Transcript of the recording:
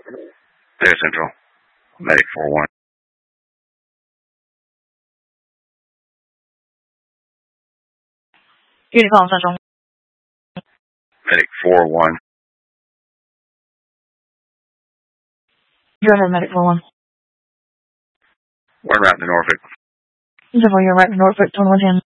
Bay Central. Medic 4-1. Uniform Central. Medic 4-1. Go ahead, Medic 4-1. One route to Norfolk. Zero, you're right to Norfolk, 2110.